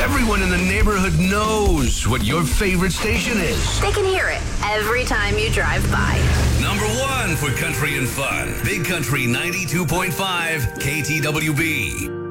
Everyone in the neighborhood knows what your favorite station is. They can hear it every time you drive by. Number one for country and fun. Big Country 92.5 KTWB.